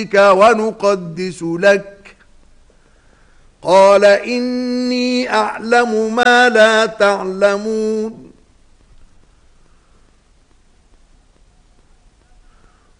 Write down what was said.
ونقدس لك. قال إني أعلم ما لا تعلمون.